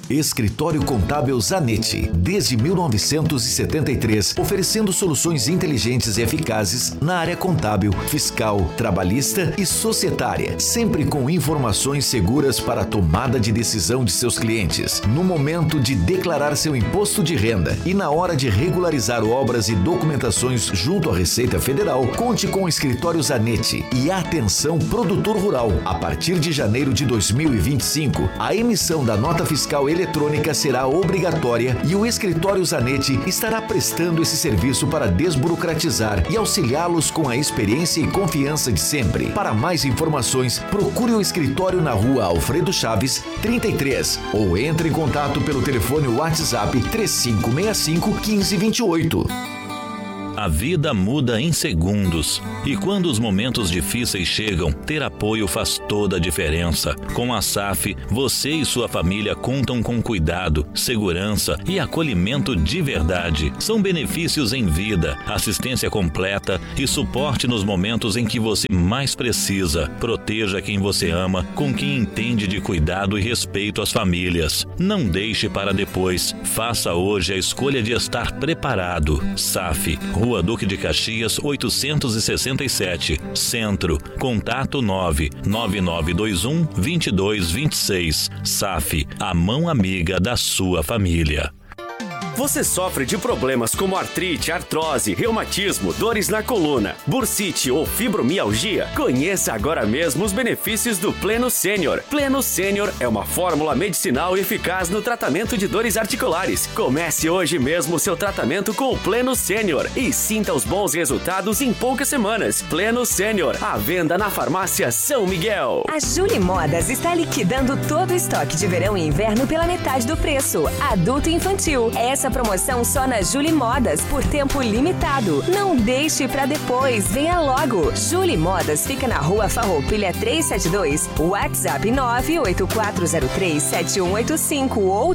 Escritório Contábil Zanetti, desde 1973, oferecendo soluções inteligentes e eficazes na área contábil, fiscal, trabalhista e societária, sempre com informações seguras para a tomada de decisão de seus clientes, no momento de declarar seu imposto de renda e na hora de regularizar obras e documentações junto à Receita Federal. Conte com o Escritório Zanetti. E atenção, produtor rural, a partir de janeiro de 2025, a emissão da nota fiscal eletrônica será obrigatória e o Escritório Zanetti estará prestando esse serviço para desburocratizar e auxiliá-los com a experiência e confiança de sempre. Para mais informações, procure o escritório na Rua Alfredo Chaves, 33, ou entre em contato pelo telefone WhatsApp 3565-1528. A vida muda em segundos e quando os momentos difíceis chegam, ter apoio faz toda a diferença. Com a SAF, você e sua família contam com cuidado, segurança e acolhimento de verdade. São benefícios em vida, assistência completa e suporte nos momentos em que você mais precisa. Proteja quem você ama com quem entende de cuidado e respeito às famílias. Não deixe para depois. Faça hoje a escolha de estar preparado. SAF, Rua Duque de Caxias, 867, Centro. Contato 99921-2226. SAF, a mão amiga da sua família. Você sofre de problemas como artrite, artrose, reumatismo, dores na coluna, bursite ou fibromialgia? Conheça agora mesmo os benefícios do Pleno Sênior. Pleno Sênior é uma fórmula medicinal eficaz no tratamento de dores articulares. Comece hoje mesmo o seu tratamento com o Pleno Sênior e sinta os bons resultados em poucas semanas. Pleno Sênior, à venda na farmácia São Miguel. A Julie Modas está liquidando todo o estoque de verão e inverno pela metade do preço. Adulto e infantil. Essa promoção só na Julie Modas por tempo limitado. Não deixe pra depois, venha logo. Julie Modas fica na Rua Farroupilha 372, WhatsApp 984037185 ou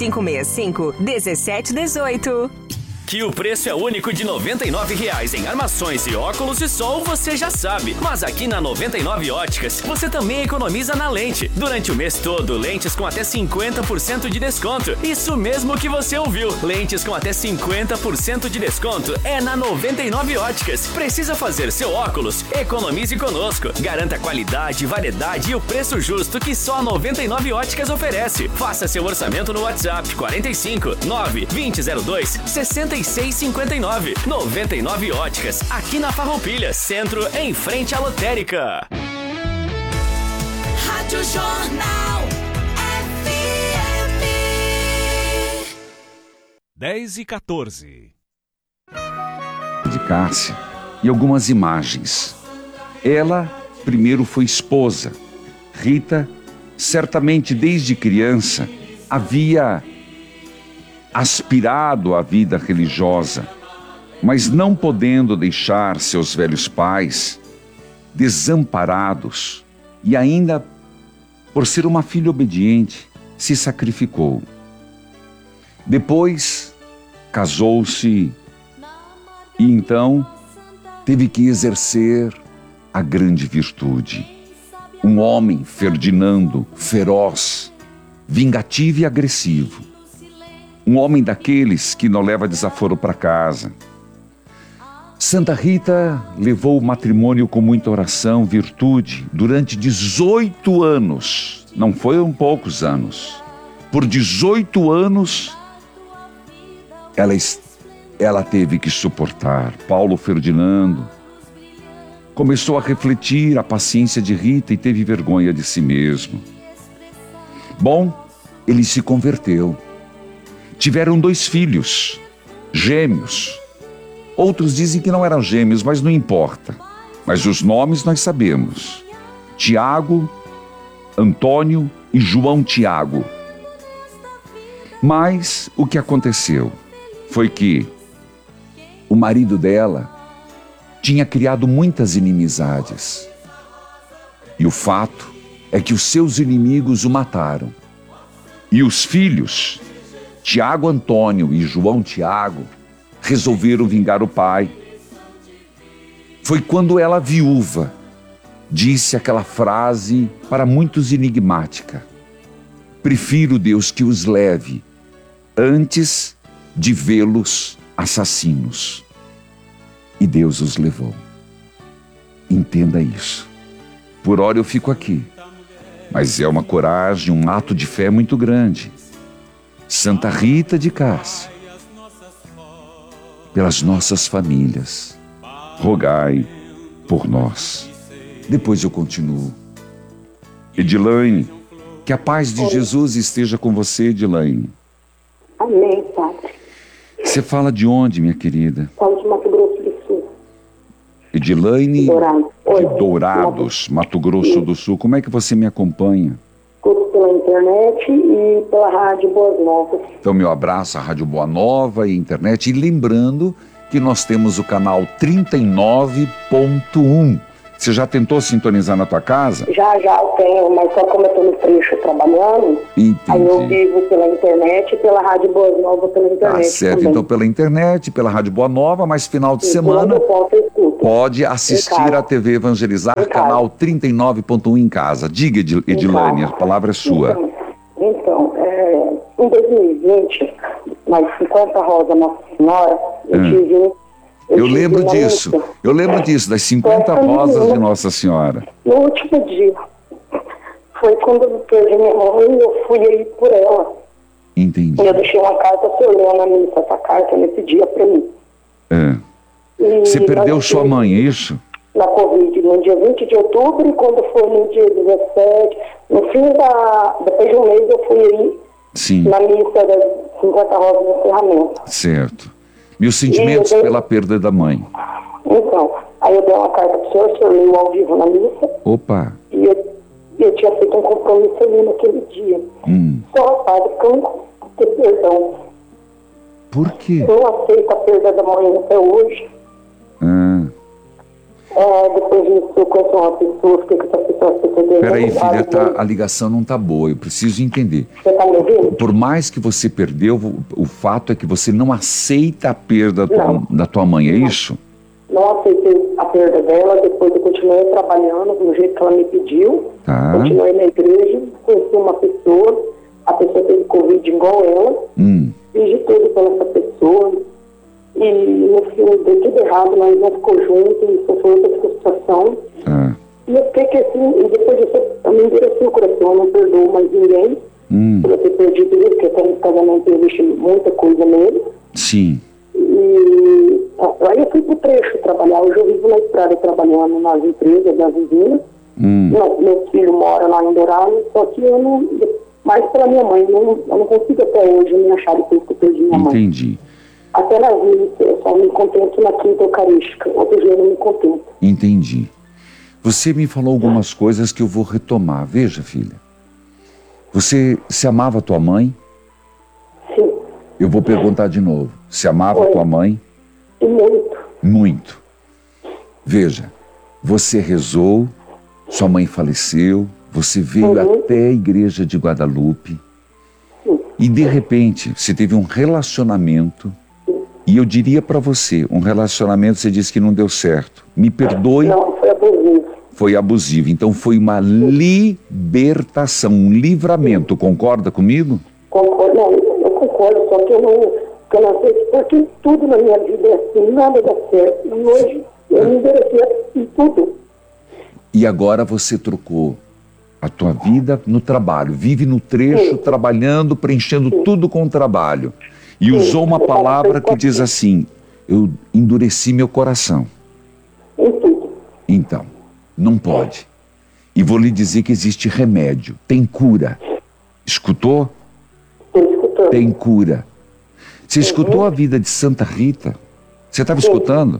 3565-1718. Que o preço é único de R$ 99,00 em armações e óculos de sol, você já sabe. Mas aqui na 99 Óticas, você também economiza na lente. Durante o mês todo, lentes com até 50% de desconto. Isso mesmo que você ouviu. Lentes com até 50% de desconto é na 99 Óticas. Precisa fazer seu óculos? Economize conosco. Garanta qualidade, variedade e o preço justo que só a 99 Óticas oferece. Faça seu orçamento no WhatsApp 45 92002 6659. 99 Óticas, aqui na Farroupilha, Centro, em frente à lotérica. Rádio Jornal FM 10h14. De Cássia e algumas imagens. Ela primeiro foi esposa. Rita, certamente desde criança, havia aspirado à vida religiosa, mas não podendo deixar seus velhos pais desamparados e ainda por ser uma filha obediente, se sacrificou. Depois casou-se e então teve que exercer a grande virtude. Um homem, Ferdinando, feroz, vingativo e agressivo. Um homem daqueles que não leva desaforo para casa. Santa Rita levou o matrimônio com muita oração, virtude, durante 18 anos. Não foram poucos anos. Por 18 anos, ela teve que suportar. Paulo Ferdinando começou a refletir a paciência de Rita e teve vergonha de si mesmo. Bom, ele se converteu. Tiveram 2 filhos, gêmeos. Outros dizem que não eram gêmeos, mas não importa. Mas os nomes nós sabemos. Tiago, Antônio e João Tiago. Mas o que aconteceu foi que o marido dela tinha criado muitas inimizades. E o fato é que os seus inimigos o mataram. E os filhos, Tiago Antônio e João Tiago, resolveram vingar o pai. Foi quando ela, viúva, disse aquela frase para muitos enigmática: prefiro, Deus, que os leve antes de vê-los assassinos. E Deus os levou. Entenda isso. Por hora eu fico aqui, mas é uma coragem, um ato de fé muito grande. Santa Rita de Cássia, pelas nossas famílias, rogai por nós. Depois eu continuo. Edilane, que a paz de Jesus esteja com você, Edilane. Amém, Padre. Você fala de onde, minha querida? Falo de Mato Grosso do Sul. Edilane Dourados. de Dourados, Mato Grosso do Sul. Como é que você me acompanha? Escuto pela internet e pela Rádio Boas Novas. Então, meu abraço à Rádio Boa Nova e internet. E lembrando que nós temos o canal 39.1. Você já tentou sintonizar na tua casa? Já eu tenho, mas só como eu estou no trecho trabalhando, Entendi. aí eu vivo pela internet e pela Rádio Boas Novas pela internet. Tá certo, também. então pela internet, pela Rádio Boa Nova, mas final de E semana quando eu posso, eu escuto. pode assistir casa. a TV Evangelizar, Em casa. canal 39.1 em casa. Diga, Edilane, a palavra é sua. Então, em 2020, nas 50 Rosa Nossa Senhora, eu tive... Eu tive lembro uma disso. luta. Eu lembro disso, das 50 rosas de Nossa Senhora. No último dia, foi quando eu perdi minha mãe e eu fui aí por ela. Entendi. E eu deixei uma carta olhando a missa, essa carta nesse dia pra mim. É. E Você perdeu nós sua fomos mãe, é isso? Na Covid, no dia 20 de outubro, e quando foi no dia 17, no fim depois de um mês eu fui aí Sim, na missa das 50 Rosas no encerramento. certo. Meus sentimentos E eu dei- pela perda da mãe. Então, aí eu dei uma carta pro senhor, o senhor leu ao vivo na missa, Opa. e eu tinha feito um compromisso ali naquele dia. Só, padre, que eu não consigo ter perdão. Por quê? Eu não aceito a perda da mãe até hoje. Ah. Depois disso, eu conheço uma pessoa, fiquei com essa pessoa, Peraí, filha, a ligação não tá boa, eu preciso entender. Você tá me ouvindo? Por mais que você perdeu, o fato é que você não aceita a perda Não. da tua mãe, é isso? Não aceitei a perda dela, depois eu continuei trabalhando do jeito que ela me pediu. Tá. Continuei na igreja, conheci uma pessoa, a pessoa teve Covid igual ela, fiz de tudo pela essa pessoa, e no fim deu tudo errado, mas não ficou junto, e sofreu outra frustração. E eu fiquei que assim, e depois disso eu me endureci o coração, eu não perdoo mais ninguém, por eu ter perdido ele, porque até no casamento eu deixei muita coisa nele. Sim. E aí eu fui pro trecho trabalhar. Hoje eu vivo na estrada trabalhando nas empresas da vizinha. Não, meu filho mora lá em Dourados, só que eu não... Mais pela minha mãe, eu não consigo até hoje me achar depois que eu perdi minha mãe. Entendi. Até na vida, eu só me contento na quinta eucarística. Outro dia eu não me contento. Entendi. Você me falou algumas coisas que eu vou retomar. Veja, filha. Você se amava a tua mãe? Sim. Eu vou perguntar de novo. Se amava a tua mãe? E muito. Muito. Veja, você rezou, sua mãe faleceu, você veio até a igreja de Guadalupe e de repente você teve um relacionamento e eu diria para você, um relacionamento você disse que não deu certo. Me perdoe. Não, foi abusivo. Foi abusivo. Então foi uma libertação, um livramento. Concorda comigo? Concordo, não, eu concordo, só que eu não sei porque tudo na minha vida é assim, nada dá certo. E hoje eu me enderecei em tudo. E agora você trocou a tua vida no trabalho, vive no trecho, trabalhando, preenchendo tudo com o trabalho. E usou uma palavra que diz assim, eu endureci meu coração. Em tudo. Então, não pode. E vou lhe dizer que existe remédio, tem cura. Escutou? Estou escutando. Tem cura. Você escutou a vida de Santa Rita? Você estava escutando?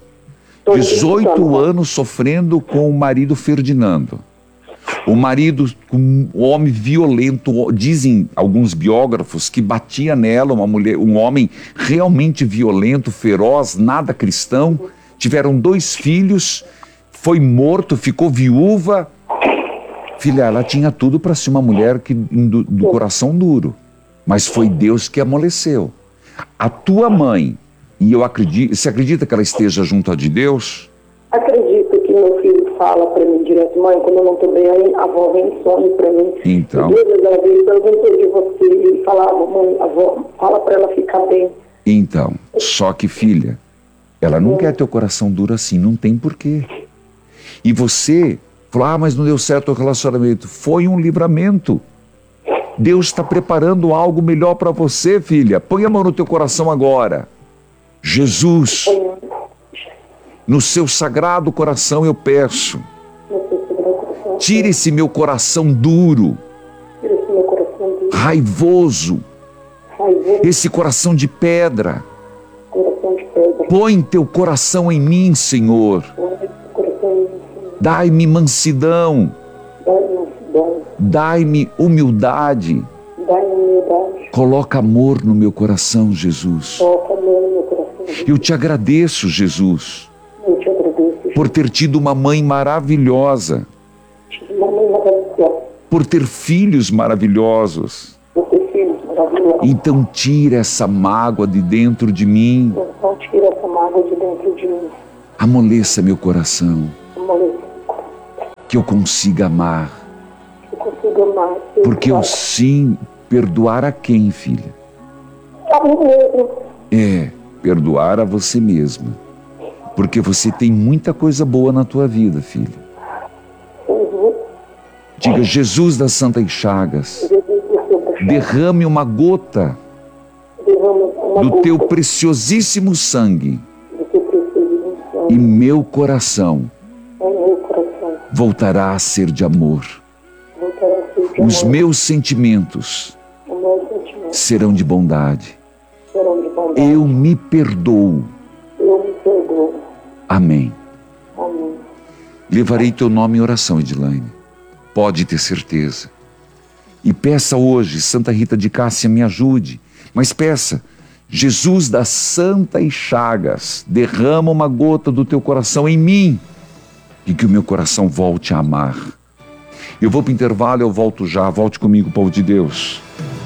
18 anos sofrendo com o marido Ferdinando. O marido, um homem violento, dizem alguns biógrafos que batia nela, uma mulher, um homem realmente violento, feroz, nada cristão. Tiveram 2 filhos, foi morto, ficou viúva. Filha, ela tinha tudo para ser uma mulher do coração duro, mas foi Deus que amoleceu. A tua mãe, e eu acredito, você acredita que ela esteja junto a de Deus? Acredito que meu filho fala para mim direto, mãe, quando eu não estou bem, a avó vem em sonho para mim. Então. E 2 vezes ela veio e perguntou de você. Ele falava, mãe, avó, fala para ela ficar bem. Então, só que, filha, ela não quer teu coração duro assim, não tem porquê. E você falou, mas não deu certo o relacionamento. Foi um livramento. Deus está preparando algo melhor para você, filha. Põe a mão no teu coração agora. Jesus, no seu sagrado coração eu peço, tire esse meu coração duro, raivoso, esse coração de pedra. Põe teu coração em mim, Senhor. Dai-me mansidão. Dai-me humildade. Coloca amor no meu coração, Jesus. Eu te agradeço, Jesus, por ter tido uma mãe maravilhosa, por ter filhos maravilhosos. Então tira essa mágoa de dentro de mim. Amoleça meu coração. Que eu consiga amar. Porque eu sim perdoar a quem, filha? Perdoar a você mesma. Porque você tem muita coisa boa na tua vida, filha. Diga, Jesus das Santas Chagas, derrame uma gota do teu preciosíssimo sangue e meu coração voltará a ser de amor. Os meus sentimentos serão de bondade. Eu me perdoo. Amém. Levarei teu nome em oração, Edilane. Pode ter certeza. E peça hoje, Santa Rita de Cássia, me ajude. Mas peça, Jesus das Santas Chagas, derrama uma gota do teu coração em mim e que o meu coração volte a amar. Eu vou para o intervalo, eu volto já. Volte comigo, povo de Deus.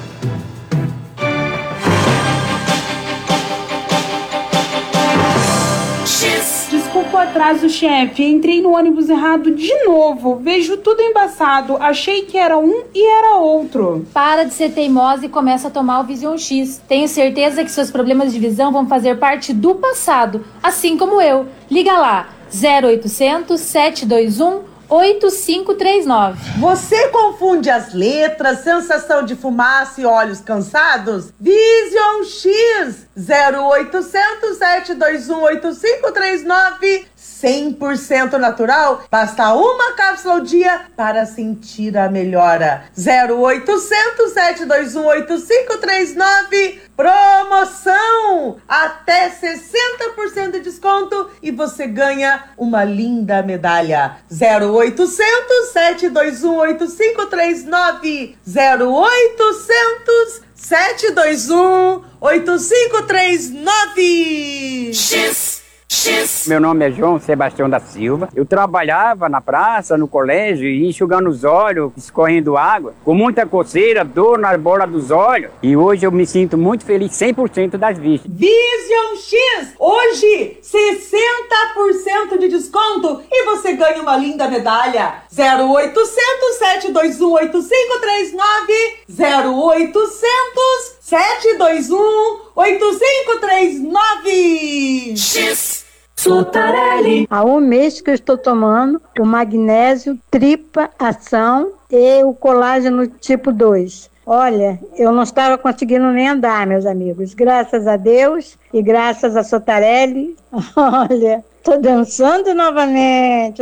Desculpa o atraso, chefe. Entrei no ônibus errado de novo. Vejo tudo embaçado. Achei que era um e era outro. Para de ser teimosa e começa a tomar o Vision X. Tenho certeza que seus problemas de visão vão fazer parte do passado, assim como eu. Liga lá, 0800 721 8539. Você confunde as letras, sensação de fumaça e olhos cansados? Vision X 0800 721 8539. 100% natural, basta uma cápsula ao dia para sentir a melhora. 0800 721 8539. Promoção! Até 60% de desconto e você ganha uma linda medalha. 0800 721 8539. 0800 721 8539. Meu nome é João Sebastião da Silva. Eu trabalhava na praça, no colégio, enxugando os olhos, escorrendo água, com muita coceira, dor na bola dos olhos. E hoje eu me sinto muito feliz, 100% das vistas. Vision X! Hoje, 60% de desconto e você ganha uma linda medalha. 0800 721 8539. 0800 721 8539. Sotarelli. Há um mês que eu estou tomando o magnésio tripla ação e o colágeno tipo 2. Olha, eu não estava conseguindo nem andar, meus amigos. Graças a Deus e graças a Sotarelli. Olha, estou dançando novamente.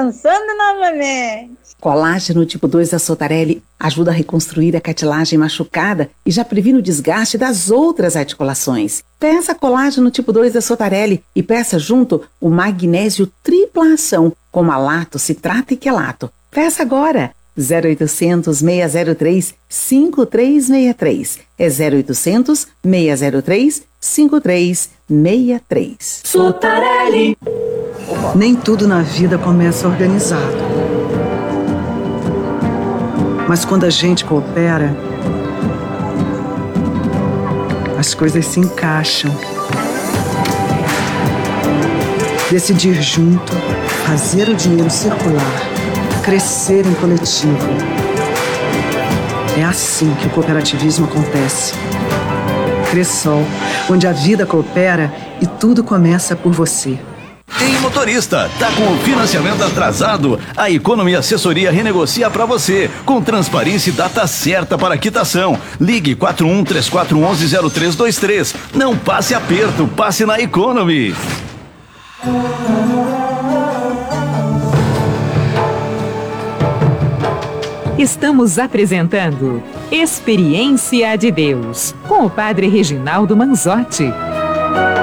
Colágeno tipo 2 da Sotarelli ajuda a reconstruir a cartilagem machucada e já previne o desgaste das outras articulações. Peça colágeno tipo 2 da Sotarelli e peça junto o magnésio tripla ação com malato, citrato e quelato. Peça agora! 0800 603 5363. É 0800 603 5363. Sotarelli. Nem tudo na vida começa organizado. Mas quando a gente coopera, as coisas se encaixam. Decidir junto, fazer o dinheiro circular, crescer em coletivo. É assim que o cooperativismo acontece. Cressol, onde a vida coopera e tudo começa por você. Ei, motorista, tá com o financiamento atrasado? A Economy Assessoria renegocia para você, com transparência e data certa para quitação. Ligue 4134110323. Não passe aperto, passe na Economy. Estamos apresentando Experiência de Deus, com o Padre Reginaldo Manzotti.